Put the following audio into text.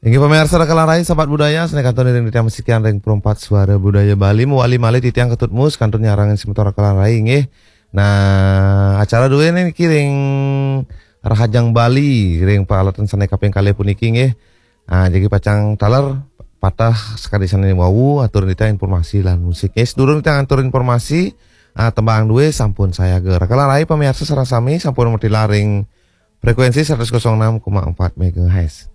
Ingi pemirsa rekalan lain sahabat budaya Sene kantor ring ditiang musikian ring perempat suara budaya Bali Muwali malih titiang ketut mus kantor nyarangan si motor rekalan lain nggih. Nah acara dua ini kiring Rahajang Bali ring peralatan sane kaping kali puniki nggih. Nah jadi pacang taler patah sekali sana wawu atur dita informasi lan musik guys durung kita atur informasi tembang dua sampun saya ge rekalan lain pemirsa sareng sami sampun merti laring frekuensi 106,4 MHz.